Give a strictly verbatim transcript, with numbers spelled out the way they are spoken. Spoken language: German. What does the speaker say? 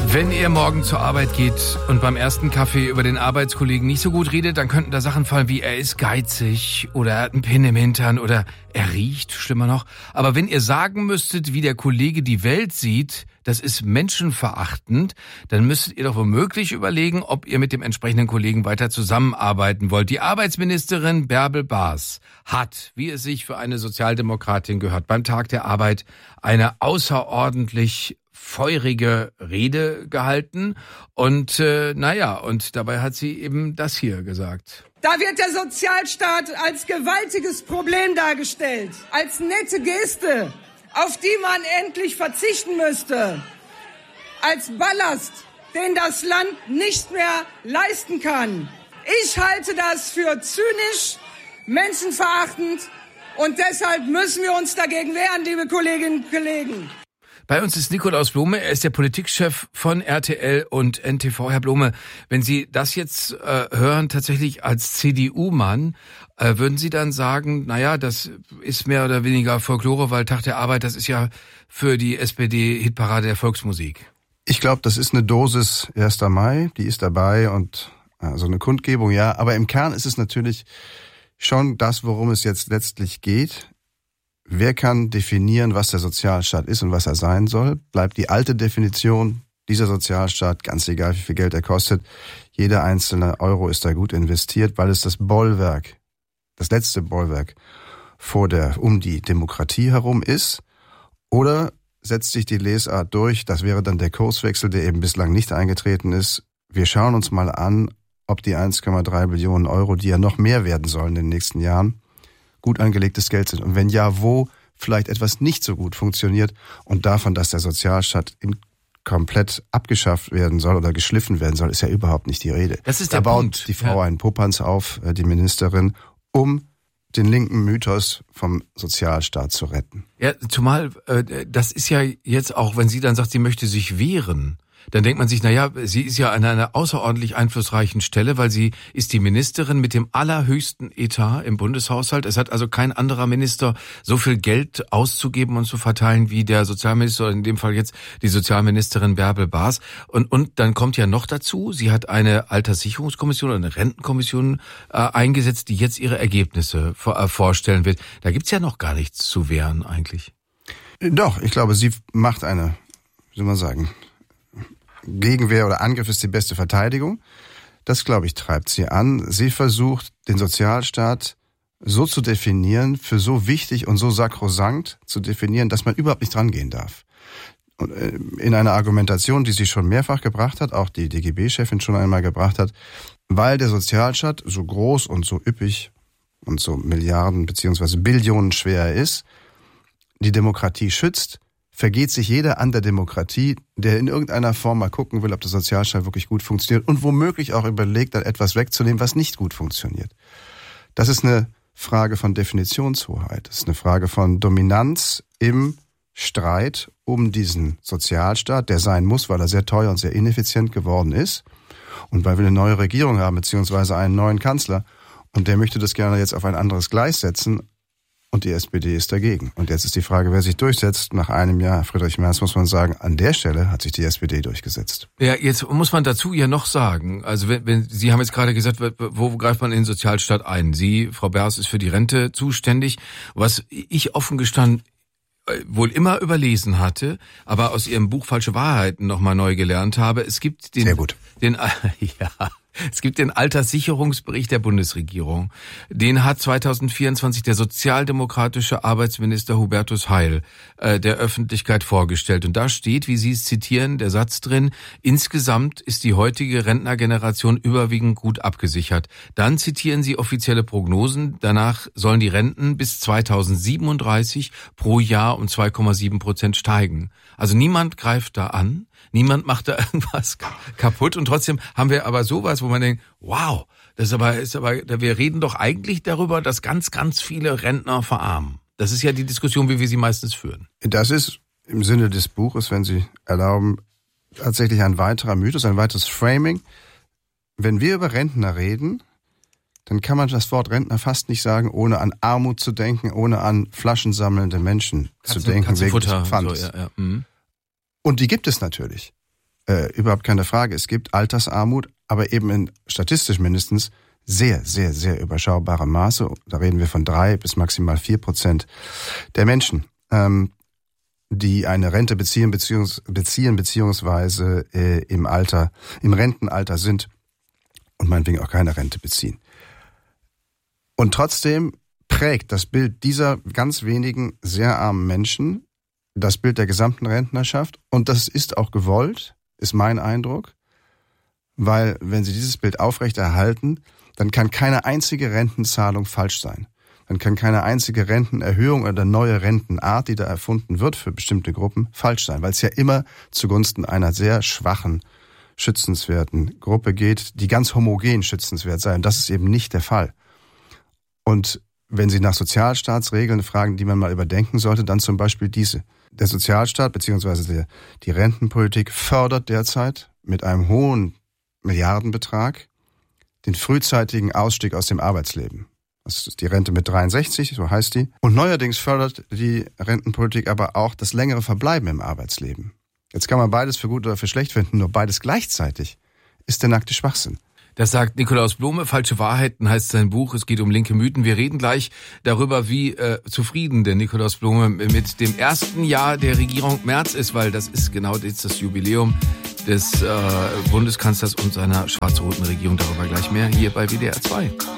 Wenn ihr morgen zur Arbeit geht und beim ersten Kaffee über den Arbeitskollegen nicht so gut redet, dann könnten da Sachen fallen wie er ist geizig oder er hat einen Pin im Hintern oder er riecht, schlimmer noch. Aber wenn ihr sagen müsstet, wie der Kollege die Welt sieht, das ist menschenverachtend, dann müsstet ihr doch womöglich überlegen, ob ihr mit dem entsprechenden Kollegen weiter zusammenarbeiten wollt. Die Arbeitsministerin Bärbel Baas hat, wie es sich für eine Sozialdemokratin gehört, beim Tag der Arbeit eine außerordentlich feurige Rede gehalten und äh, naja, und dabei hat sie eben das hier gesagt. Da wird der Sozialstaat als gewaltiges Problem dargestellt, als nette Geste, auf die man endlich verzichten müsste, als Ballast, den das Land nicht mehr leisten kann. Ich halte das für zynisch, menschenverachtend und deshalb müssen wir uns dagegen wehren, liebe Kolleginnen und Kollegen. Bei uns ist Nikolaus Blome, er ist der Politikchef von R T L und N T V. Herr Blome, wenn Sie das jetzt äh, hören, tatsächlich als C D U-Mann, äh, würden Sie dann sagen, naja, das ist mehr oder weniger Folklore, weil Tag der Arbeit, das ist ja für die S P D Hitparade der Volksmusik. Ich glaube, das ist eine Dosis erster Mai, die ist dabei und äh, so eine Kundgebung, ja. Aber im Kern ist es natürlich schon das, worum es jetzt letztlich geht. Wer kann definieren, was der Sozialstaat ist und was er sein soll? Bleibt die alte Definition, dieser Sozialstaat, ganz egal wie viel Geld er kostet, jeder einzelne Euro ist da gut investiert, weil es das Bollwerk, das letzte Bollwerk vor der, um die Demokratie herum ist? Oder setzt sich die Lesart durch, das wäre dann der Kurswechsel, der eben bislang nicht eingetreten ist. Wir schauen uns mal an, ob die eins Komma drei Billionen Euro, die ja noch mehr werden sollen in den nächsten Jahren, gut angelegtes Geld sind. Und wenn ja, wo vielleicht etwas nicht so gut funktioniert und davon, dass der Sozialstaat in komplett abgeschafft werden soll oder geschliffen werden soll, ist ja überhaupt nicht die Rede. Das ist der da baut Punkt. Die Frau ja. einen Popanz auf, die Ministerin, um den linken Mythos vom Sozialstaat zu retten. Ja, zumal äh, das ist ja jetzt auch, wenn sie dann sagt, sie möchte sich wehren, dann denkt man sich, na ja, sie ist ja an einer außerordentlich einflussreichen Stelle, weil sie ist die Ministerin mit dem allerhöchsten Etat im Bundeshaushalt. Es hat also kein anderer Minister so viel Geld auszugeben und zu verteilen wie der Sozialminister, oder in dem Fall jetzt die Sozialministerin Bärbel Baas. Und und dann kommt ja noch dazu, sie hat eine Alterssicherungskommission oder eine Rentenkommission äh, eingesetzt, die jetzt ihre Ergebnisse vor, äh, vorstellen wird. Da gibt's ja noch gar nichts zu wehren eigentlich. Doch, ich glaube, sie macht eine, wie soll man sagen, Gegenwehr oder Angriff ist die beste Verteidigung. Das, glaube ich, treibt sie an. Sie versucht, den Sozialstaat so zu definieren, für so wichtig und so sakrosankt zu definieren, dass man überhaupt nicht drangehen darf. Und in einer Argumentation, die sie schon mehrfach gebracht hat, auch die D G B-Chefin schon einmal gebracht hat, weil der Sozialstaat so groß und so üppig und so Milliarden bzw. Billionen schwer ist, die Demokratie schützt, vergeht sich jeder an der Demokratie, der in irgendeiner Form mal gucken will, ob der Sozialstaat wirklich gut funktioniert und womöglich auch überlegt, dann etwas wegzunehmen, was nicht gut funktioniert. Das ist eine Frage von Definitionshoheit. Das ist eine Frage von Dominanz im Streit um diesen Sozialstaat, der sein muss, weil er sehr teuer und sehr ineffizient geworden ist und weil wir eine neue Regierung haben, beziehungsweise einen neuen Kanzler und der möchte das gerne jetzt auf ein anderes Gleis setzen. Und die S P D ist dagegen. Und jetzt ist die Frage, wer sich durchsetzt. Nach einem Jahr Friedrich Merz muss man sagen, an der Stelle hat sich die S P D durchgesetzt. Ja, jetzt muss man dazu ja noch sagen, also wenn, wenn Sie haben jetzt gerade gesagt, wo greift man in den Sozialstaat ein? Sie, Frau Baas, ist für die Rente zuständig. Was ich offen gestanden wohl immer überlesen hatte, aber aus Ihrem Buch Falsche Wahrheiten nochmal neu gelernt habe, es gibt den... Sehr gut. Den, ja... Es gibt den Alterssicherungsbericht der Bundesregierung. Den hat zwanzig vierundzwanzig der sozialdemokratische Arbeitsminister Hubertus Heil äh, der Öffentlichkeit vorgestellt. Und da steht, wie Sie es zitieren, der Satz drin, insgesamt ist die heutige Rentnergeneration überwiegend gut abgesichert. Dann zitieren Sie offizielle Prognosen. Danach sollen die Renten bis zweitausendsiebenunddreißig pro Jahr um zwei Komma sieben Prozent steigen. Also niemand greift da an. Niemand macht da irgendwas kaputt und trotzdem haben wir aber sowas, wo man denkt, wow, das ist aber, ist aber, wir reden doch eigentlich darüber, dass ganz, ganz viele Rentner verarmen. Das ist ja die Diskussion, wie wir sie meistens führen. Das ist im Sinne des Buches, wenn Sie erlauben, tatsächlich ein weiterer Mythos, ein weiteres Framing. Wenn wir über Rentner reden, dann kann man das Wort Rentner fast nicht sagen, ohne an Armut zu denken, ohne an flaschensammelnde Menschen Katze, zu denken, wegen des Pfandes. So, ja, ja. Mhm. Und die gibt es natürlich. Äh, überhaupt keine Frage. Es gibt Altersarmut, aber eben in statistisch mindestens sehr, sehr, sehr überschaubarem Maße. Da reden wir von drei bis maximal vier Prozent der Menschen, ähm, die eine Rente beziehen, beziehungs- beziehen beziehungsweise äh, im Alter, im Rentenalter sind und meinetwegen auch keine Rente beziehen. Und trotzdem prägt das Bild dieser ganz wenigen sehr armen Menschen das Bild der gesamten Rentnerschaft. Und das ist auch gewollt, ist mein Eindruck, weil wenn Sie dieses Bild aufrechterhalten, dann kann keine einzige Rentenzahlung falsch sein. Dann kann keine einzige Rentenerhöhung oder neue Rentenart, die da erfunden wird für bestimmte Gruppen, falsch sein, weil es ja immer zugunsten einer sehr schwachen, schützenswerten Gruppe geht, die ganz homogen schützenswert sei. Und das ist eben nicht der Fall. Und wenn Sie nach Sozialstaatsregeln fragen, die man mal überdenken sollte, dann zum Beispiel diese. Der Sozialstaat bzw. die Rentenpolitik fördert derzeit mit einem hohen Milliardenbetrag den frühzeitigen Ausstieg aus dem Arbeitsleben. Das ist die Rente mit dreiundsechzig, so heißt die. Und neuerdings fördert die Rentenpolitik aber auch das längere Verbleiben im Arbeitsleben. Jetzt kann man beides für gut oder für schlecht finden, nur beides gleichzeitig ist der nackte Schwachsinn. Das sagt Nikolaus Blome, Falsche Wahrheiten heißt sein Buch. Es geht um linke Mythen. Wir reden gleich darüber, wie äh, zufrieden der Nikolaus Blome mit dem ersten Jahr der Regierung Merz ist, weil das ist genau jetzt das Jubiläum des äh, Bundeskanzlers und seiner schwarz-roten Regierung. Darüber gleich mehr hier bei W D R zwei.